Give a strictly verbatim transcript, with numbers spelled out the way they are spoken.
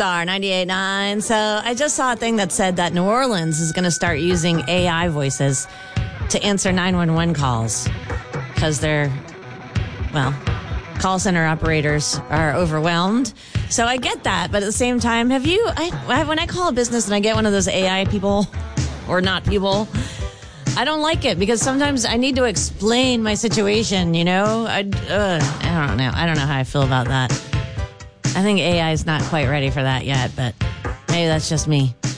Star ninety-eight point nine. So I just saw a thing that said that New Orleans is going to start using A I voices to answer nine one one calls because they're, well, call center operators are overwhelmed. So I get that. But at the same time, have you, I, I when I call a business and I get one of those A I people or not people, I don't like it because sometimes I need to explain my situation, you know? I, uh, I don't know. I don't know how I feel about that. I think A I is not quite ready for that yet, but maybe that's just me.